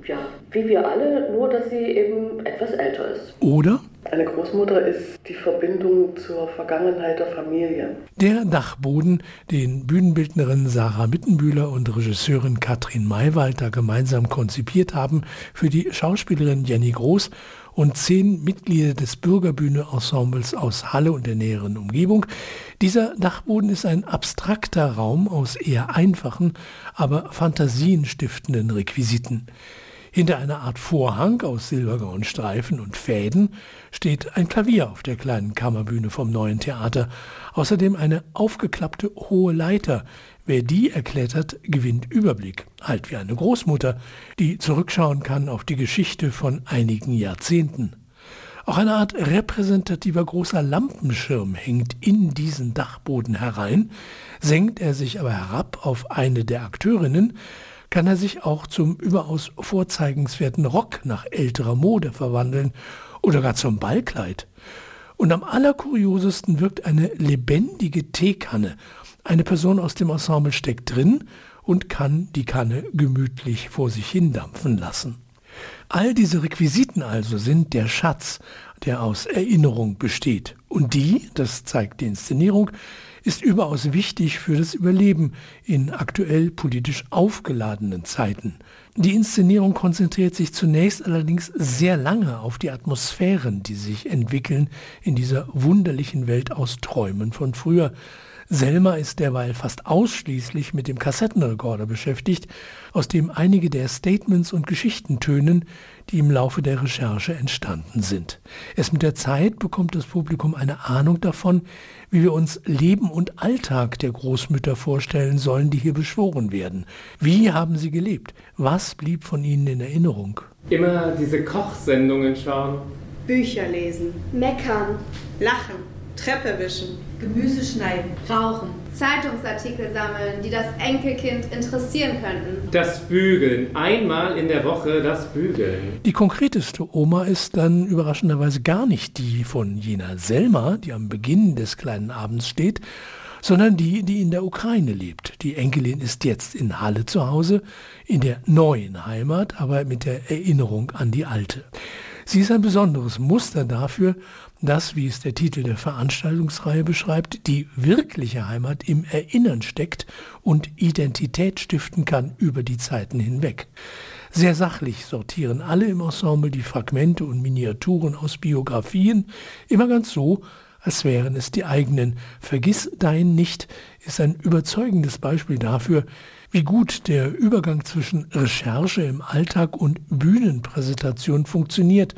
ja, wie wir alle, nur dass sie eben etwas älter ist. Oder? Eine Großmutter ist die Verbindung zur Vergangenheit der Familie. Der Dachboden, den Bühnenbildnerin Sarah Mittenbühler und Regisseurin Katrin Maywald da gemeinsam konzipiert haben für die Schauspielerin Jenny Groß und 10 Mitglieder des Bürgerbühne-Ensembles aus Halle und der näheren Umgebung. Dieser Dachboden ist ein abstrakter Raum aus eher einfachen, aber fantasienstiftenden Requisiten. Hinter einer Art Vorhang aus silbergrauen Streifen und Fäden steht ein Klavier auf der kleinen Kammerbühne vom Neuen Theater. Außerdem eine aufgeklappte hohe Leiter. Wer die erklettert, gewinnt Überblick. Halt wie eine Großmutter, die zurückschauen kann auf die Geschichte von einigen Jahrzehnten. Auch eine Art repräsentativer großer Lampenschirm hängt in diesen Dachboden herein. Senkt er sich aber herab auf eine der Akteurinnen, kann er sich auch zum überaus vorzeigenswerten Rock nach älterer Mode verwandeln oder gar zum Ballkleid. Und am allerkuriosesten wirkt eine lebendige Teekanne. Eine Person aus dem Ensemble steckt drin und kann die Kanne gemütlich vor sich hindampfen lassen. All diese Requisiten also sind der Schatz, der aus Erinnerung besteht. Und die, das zeigt die Inszenierung, ist überaus wichtig für das Überleben in aktuell politisch aufgeladenen Zeiten. Die Inszenierung konzentriert sich zunächst allerdings sehr lange auf die Atmosphären, die sich entwickeln in dieser wunderlichen Welt aus Träumen von früher. Selma ist derweil fast ausschließlich mit dem Kassettenrekorder beschäftigt, aus dem einige der Statements und Geschichten tönen, die im Laufe der Recherche entstanden sind. Erst mit der Zeit bekommt das Publikum eine Ahnung davon, wie wir uns Leben und Alltag der Großmütter vorstellen sollen, die hier beschworen werden. Wie haben sie gelebt? Was blieb von ihnen in Erinnerung? Immer diese Kochsendungen schauen. Bücher lesen. Meckern. Lachen. Treppe wischen. Gemüse schneiden. Rauchen. Zeitungsartikel sammeln, die das Enkelkind interessieren könnten. Das Bügeln. Einmal in der Woche das Bügeln. Die konkreteste Oma ist dann überraschenderweise gar nicht die von jener Selma, die am Beginn des kleinen Abends steht, sondern die, die in der Ukraine lebt. Die Enkelin ist jetzt in Halle zu Hause, in der neuen Heimat, aber mit der Erinnerung an die alte. Sie ist ein besonderes Muster dafür, dass, wie es der Titel der Veranstaltungsreihe beschreibt, die wirkliche Heimat im Erinnern steckt und Identität stiften kann über die Zeiten hinweg. Sehr sachlich sortieren alle im Ensemble die Fragmente und Miniaturen aus Biografien, immer ganz so, als wären es die eigenen. Vergiss dein nicht ist ein überzeugendes Beispiel dafür, wie gut der Übergang zwischen Recherche im Alltag und Bühnenpräsentation funktioniert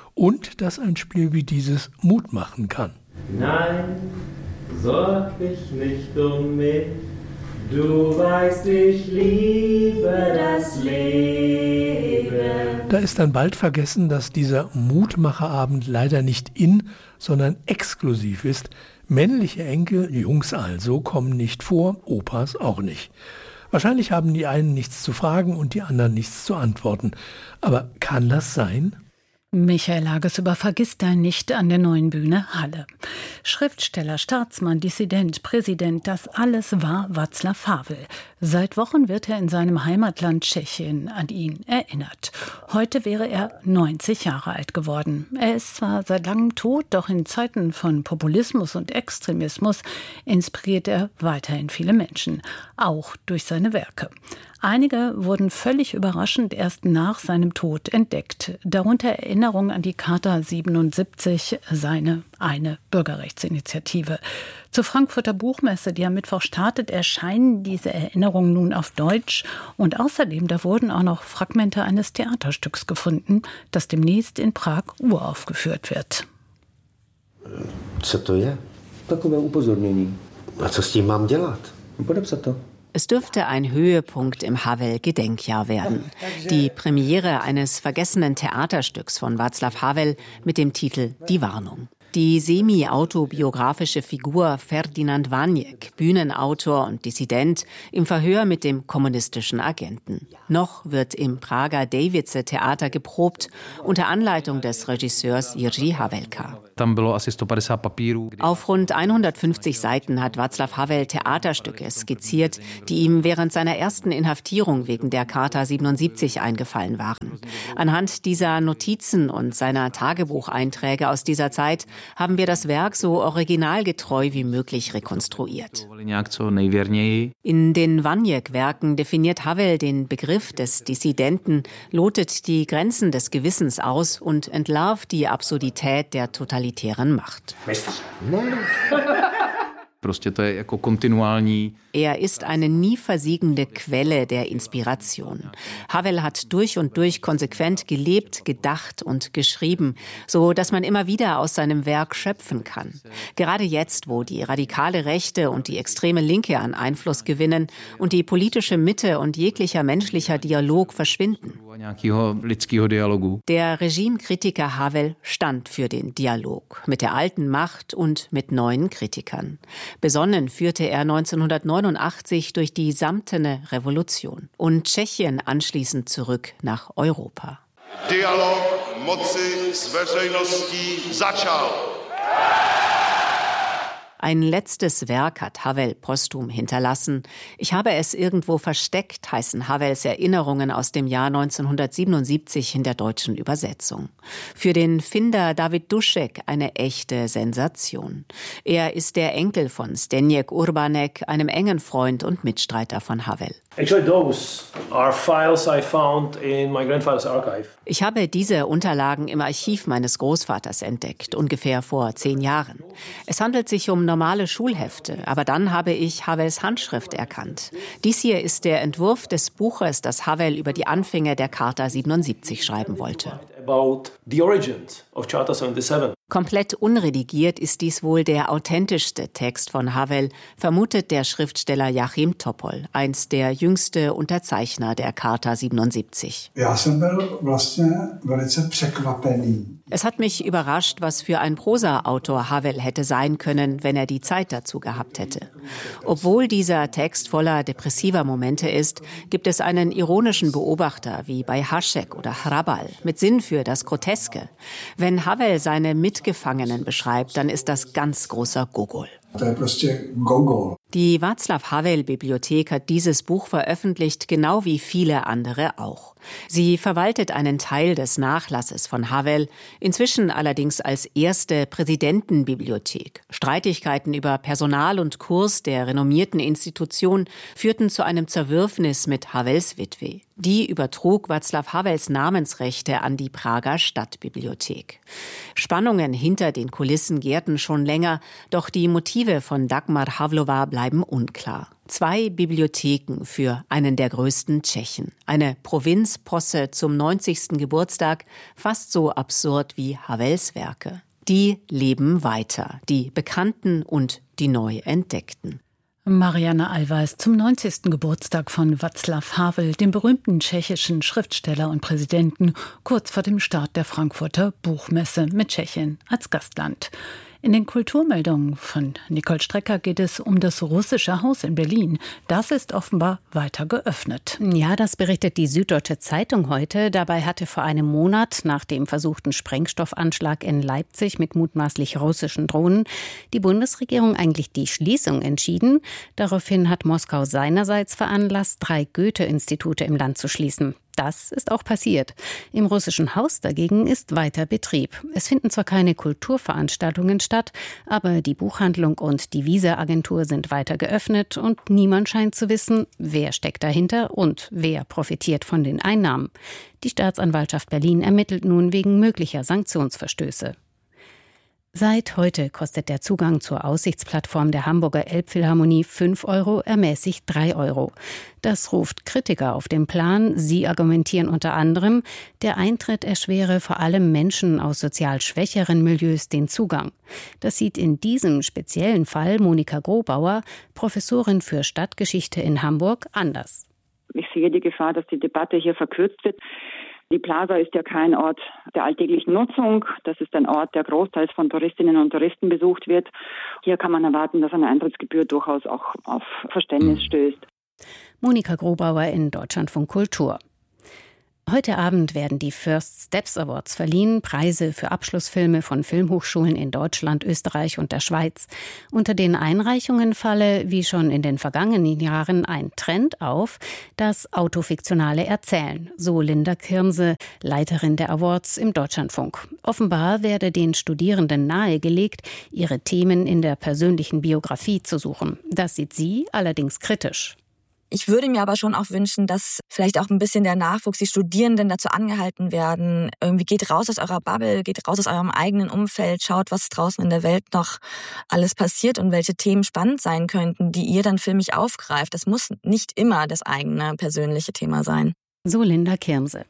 und dass ein Spiel wie dieses Mut machen kann. Nein, sorg dich nicht um mich, du weißt, ich liebe das Leben. Da ist dann bald vergessen, dass dieser Mutmacherabend leider nicht sondern exklusiv ist. Männliche Enkel, Jungs also, kommen nicht vor, Opas auch nicht. Wahrscheinlich haben die einen nichts zu fragen und die anderen nichts zu antworten. Aber kann das sein? Michael Hagesüber vergisst da nicht an der Neuen Bühne Halle. Schriftsteller, Staatsmann, Dissident, Präsident, das alles war Václav Havel. Seit Wochen wird er in seinem Heimatland Tschechien an ihn erinnert. Heute wäre er 90 Jahre alt geworden. Er ist zwar seit langem tot, doch in Zeiten von Populismus und Extremismus inspiriert er weiterhin viele Menschen, auch durch seine Werke. Einige wurden völlig überraschend erst nach seinem Tod entdeckt. Darunter Erinnerung an die Charta 77, eine Bürgerrechtsinitiative. Zur Frankfurter Buchmesse, die am Mittwoch startet, erscheinen diese Erinnerungen nun auf Deutsch. Und außerdem, da wurden auch noch Fragmente eines Theaterstücks gefunden, das demnächst in Prag uraufgeführt wird. Co to je? Takové upozornění. A co s tím mám dělat? Podepsat to. Es dürfte ein Höhepunkt im Havel-Gedenkjahr werden. Die Premiere eines vergessenen Theaterstücks von Václav Havel mit dem Titel Die Warnung. Die semi-autobiografische Figur Ferdinand Vaniek, Bühnenautor und Dissident, im Verhör mit dem kommunistischen Agenten. Noch wird im Prager Davice-Theater geprobt, unter Anleitung des Regisseurs Jiří Havelka. Auf rund 150 Seiten hat Václav Havel Theaterstücke skizziert, die ihm während seiner ersten Inhaftierung wegen der Charta 77 eingefallen waren. Anhand dieser Notizen und seiner Tagebucheinträge aus dieser Zeit haben wir das Werk so originalgetreu wie möglich rekonstruiert. In den Vaniek-Werken definiert Havel den Begriff des Dissidenten, lotet die Grenzen des Gewissens aus und entlarvt die Absurdität der totalitären Macht. Er ist eine nie versiegende Quelle der Inspiration. Havel hat durch und durch konsequent gelebt, gedacht und geschrieben, so dass man immer wieder aus seinem Werk schöpfen kann. Gerade jetzt, wo die radikale Rechte und die extreme Linke an Einfluss gewinnen und die politische Mitte und jeglicher menschlicher Dialog verschwinden. Der Regimekritiker Havel stand für den Dialog mit der alten Macht und mit neuen Kritikern. Besonnen führte er 1989 durch die samtene Revolution und Tschechien anschließend zurück nach Europa. Dialog moci s veřejností začal. Ein letztes Werk hat Havel posthum hinterlassen. Ich habe es irgendwo versteckt, heißen Havels Erinnerungen aus dem Jahr 1977 in der deutschen Übersetzung. Für den Finder David Dušek eine echte Sensation. Er ist der Enkel von Zdeněk Urbanek, einem engen Freund und Mitstreiter von Havel. Actually, those are files I found in my grandfather's archive. Ich habe diese Unterlagen im Archiv meines Großvaters entdeckt, ungefähr vor 10 Jahren. Es handelt sich um normale Schulhefte, aber dann habe ich Havels Handschrift erkannt. Dies hier ist der Entwurf des Buches, das Havel über die Anfänge der Charta 77 schreiben wollte. About the origins of Charta 77. Komplett unredigiert ist dies wohl der authentischste Text von Havel, vermutet der Schriftsteller Jachim Topol, einst der jüngste Unterzeichner der Charta 77. Es hat mich überrascht, was für ein Prosa-Autor Havel hätte sein können, wenn er die Zeit dazu gehabt hätte. Obwohl dieser Text voller depressiver Momente ist, gibt es einen ironischen Beobachter wie bei Hašek oder Hrabal mit Sinn für das Groteske. Wenn Havel seine Mitgefangenen beschreibt, dann ist das ganz großer Gogol. Die Václav-Havel-Bibliothek hat dieses Buch veröffentlicht, genau wie viele andere auch. Sie verwaltet einen Teil des Nachlasses von Havel, inzwischen allerdings als erste Präsidentenbibliothek. Streitigkeiten über Personal und Kurs der renommierten Institution führten zu einem Zerwürfnis mit Havels Witwe. Die übertrug Václav Havels Namensrechte an die Prager Stadtbibliothek. Spannungen hinter den Kulissen gärten schon länger, doch die Motive von Dagmar Havlova bleiben unklar. 2 Bibliotheken für einen der größten Tschechen. Eine Provinzposse zum 90. Geburtstag, fast so absurd wie Havels Werke. Die leben weiter, die Bekannten und die neu Entdeckten. Marianne Allweis zum 90. Geburtstag von Václav Havel, dem berühmten tschechischen Schriftsteller und Präsidenten, kurz vor dem Start der Frankfurter Buchmesse mit Tschechien als Gastland. In den Kulturmeldungen von Nicole Strecker geht es um das Russische Haus in Berlin. Das ist offenbar weiter geöffnet. Ja, das berichtet die Süddeutsche Zeitung heute. Dabei hatte vor einem Monat nach dem versuchten Sprengstoffanschlag in Leipzig mit mutmaßlich russischen Drohnen die Bundesregierung eigentlich die Schließung entschieden. Daraufhin hat Moskau seinerseits veranlasst, 3 Goethe-Institute im Land zu schließen. Das ist auch passiert. Im Russischen Haus dagegen ist weiter Betrieb. Es finden zwar keine Kulturveranstaltungen statt, aber die Buchhandlung und die Visa-Agentur sind weiter geöffnet und niemand scheint zu wissen, wer steckt dahinter und wer profitiert von den Einnahmen. Die Staatsanwaltschaft Berlin ermittelt nun wegen möglicher Sanktionsverstöße. Seit heute kostet der Zugang zur Aussichtsplattform der Hamburger Elbphilharmonie 5 €, ermäßigt 3 €. Das ruft Kritiker auf den Plan. Sie argumentieren unter anderem, der Eintritt erschwere vor allem Menschen aus sozial schwächeren Milieus den Zugang. Das sieht in diesem speziellen Fall Monika Grobauer, Professorin für Stadtgeschichte in Hamburg, anders. Ich sehe die Gefahr, dass die Debatte hier verkürzt wird. Die Plaza ist ja kein Ort der alltäglichen Nutzung. Das ist ein Ort, der großteils von Touristinnen und Touristen besucht wird. Hier kann man erwarten, dass eine Eintrittsgebühr durchaus auch auf Verständnis stößt. Monika Grobauer in Deutschlandfunk Kultur. Heute Abend werden die First Steps Awards verliehen, Preise für Abschlussfilme von Filmhochschulen in Deutschland, Österreich und der Schweiz. Unter den Einreichungen falle, wie schon in den vergangenen Jahren, ein Trend auf, das autofiktionale Erzählen, so Linda Kirmse, Leiterin der Awards im Deutschlandfunk. Offenbar werde den Studierenden nahegelegt, ihre Themen in der persönlichen Biografie zu suchen. Das sieht sie allerdings kritisch. Ich würde mir aber schon auch wünschen, dass vielleicht auch ein bisschen der Nachwuchs, die Studierenden dazu angehalten werden, irgendwie geht raus aus eurer Bubble, geht raus aus eurem eigenen Umfeld, schaut, was draußen in der Welt noch alles passiert und welche Themen spannend sein könnten, die ihr dann filmisch aufgreift. Das muss nicht immer das eigene persönliche Thema sein. So Linda Kirmse.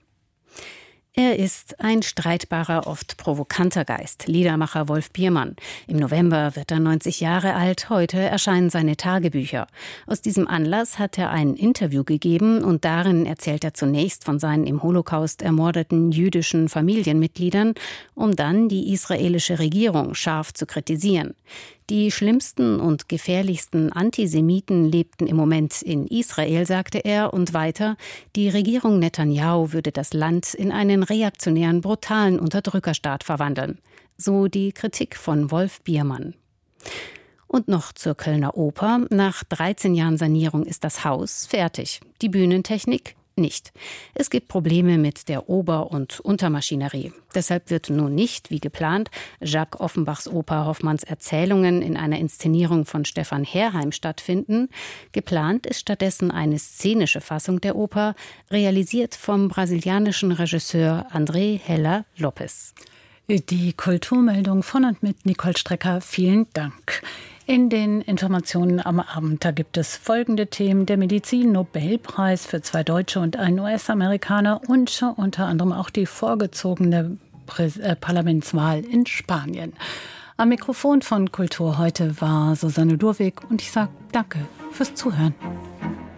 Er ist ein streitbarer, oft provokanter Geist, Liedermacher Wolf Biermann. Im November wird er 90 Jahre alt, heute erscheinen seine Tagebücher. Aus diesem Anlass hat er ein Interview gegeben und darin erzählt er zunächst von seinen im Holocaust ermordeten jüdischen Familienmitgliedern, um dann die israelische Regierung scharf zu kritisieren. Die schlimmsten und gefährlichsten Antisemiten lebten im Moment in Israel, sagte er, und weiter, die Regierung Netanyahu würde das Land in einen reaktionären, brutalen Unterdrückerstaat verwandeln. So die Kritik von Wolf Biermann. Und noch zur Kölner Oper. Nach 13 Jahren Sanierung ist das Haus fertig. Die Bühnentechnik nicht. Es gibt Probleme mit der Ober- und Untermaschinerie. Deshalb wird nun nicht, wie geplant, Jacques Offenbachs Oper Hoffmanns Erzählungen in einer Inszenierung von Stefan Herheim stattfinden. Geplant ist stattdessen eine szenische Fassung der Oper, realisiert vom brasilianischen Regisseur André Heller Lopes. Die Kulturmeldung von und mit Nicole Strecker. Vielen Dank. In den Informationen am Abend, da gibt es folgende Themen: der Medizin-Nobelpreis für 2 Deutsche und einen US-Amerikaner und unter anderem auch die vorgezogene Parlamentswahl in Spanien. Am Mikrofon von Kultur heute war Susanne Durwig und ich sage danke fürs Zuhören.